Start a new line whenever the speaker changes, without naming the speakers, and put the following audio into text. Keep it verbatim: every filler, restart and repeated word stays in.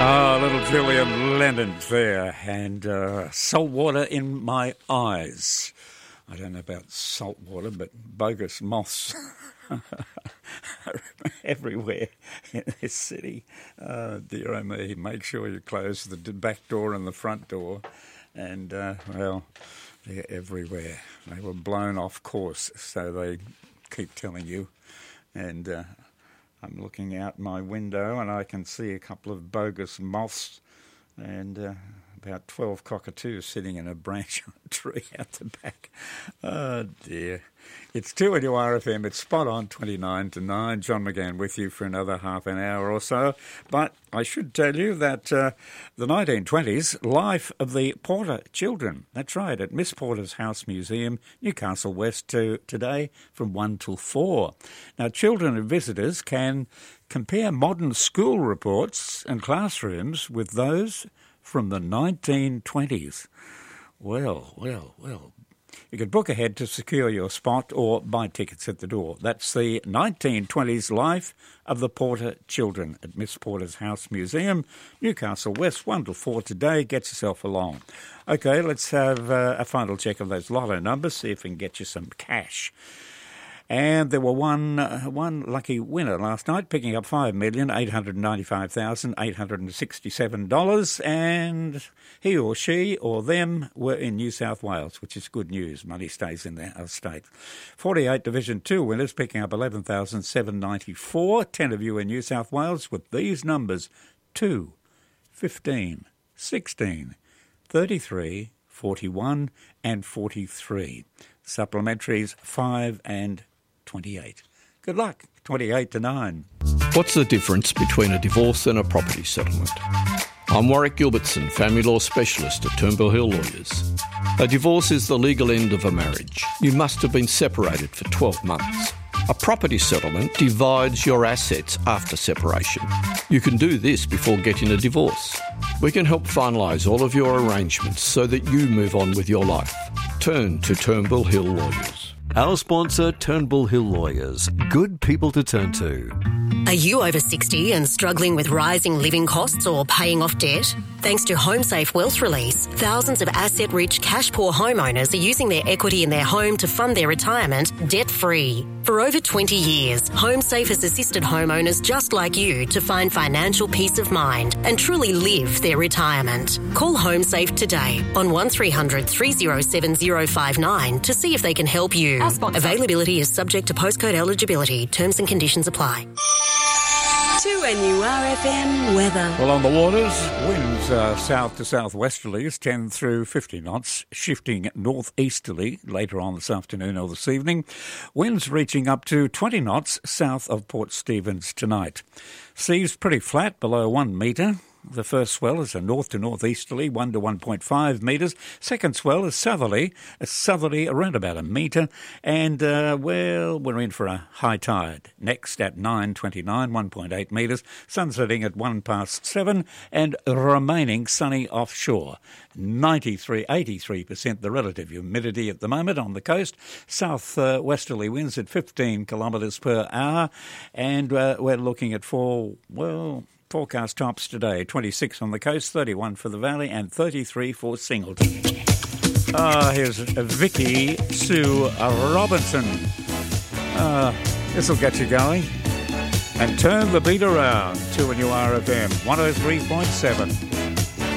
Ah, little Julian Lennon there, and uh, salt water in my eyes. I don't know about salt water, but bogus moths everywhere in this city. Uh, dear oh me, make sure you close the back door and the front door. And, uh, well, they're everywhere. They were blown off course, so they keep telling you. And uh, I'm looking out my window and I can see a couple of bogus moths and uh, about twelve cockatoos sitting in a branch on a tree out the back. Oh, dear. It's two N U R F M. It's spot on twenty-nine to nine. John McGann with you for another half an hour or so. But I should tell you that uh, the nineteen twenties, life of the Porter children. That's right, at Miss Porter's House Museum, Newcastle West, to today from one till four. Now, children and visitors can compare modern school reports and classrooms with those from the nineteen twenties. Well, well, well. You can book ahead to secure your spot or buy tickets at the door. That's the nineteen twenties life of the Porter children at Miss Porter's House Museum, Newcastle West, one till four today. Get yourself along. OK, let's have uh, a final check of those lotto numbers, see if we can get you some cash. And there were one uh, one lucky winner last night, picking up five million eight hundred ninety-five thousand eight hundred sixty-seven dollars, and he or she or them were in New South Wales, which is good news. Money stays in their state. forty-eight Division two winners, picking up eleven thousand seven hundred ninety-four. ten of you in New South Wales with these numbers: two, fifteen, sixteen, thirty-three, forty-one and forty-three. Supplementaries five and twenty-eight. Good luck. twenty-eight to nine.
What's the difference between a divorce and a property settlement? I'm Warwick Gilbertson, family law specialist at Turnbull Hill Lawyers. A divorce is the legal end of a marriage. You must have been separated for twelve months. A property settlement divides your assets after separation. You can do this before getting a divorce. We can help finalise all of your arrangements so that you move on with your life. Turn to Turnbull Hill Lawyers.
Our sponsor, Turnbull Hill Lawyers. Good people to turn to.
Are you over sixty and struggling with rising living costs or paying off debt? Thanks to HomeSafe Wealth Release, thousands of asset-rich, cash-poor homeowners are using their equity in their home to fund their retirement debt-free. For over twenty years, HomeSafe has assisted homeowners just like you to find financial peace of mind and truly live their retirement. Call HomeSafe today on one three hundred three oh seven oh five nine to see if they can help you. Availability is subject to postcode eligibility. Terms and conditions apply.
two N U R F M weather.
Well, on the waters, winds uh, south to southwesterlies, ten through fifty knots, shifting northeasterly later on this afternoon or this evening. Winds reaching up to twenty knots south of Port Stephens tonight. Seas pretty flat, below one metre. The first swell is a north to northeasterly, one to one point five metres. Second swell is southerly, a southerly around about a metre. And, uh, well, we're in for a high tide. Next at nine twenty-nine, one point eight metres. Sun setting at one past seven and remaining sunny offshore. ninety-three, eighty-three percent the relative humidity at the moment on the coast. South uh, westerly winds at fifteen kilometres per hour. And uh, we're looking at four, well... forecast tops today, twenty-six on the coast, thirty-one for the valley and thirty-three for Singleton. Ah, uh, here's Vicky Sue Robinson. Uh, this will get you going. And turn the beat around, two N U R F M, one oh three point seven.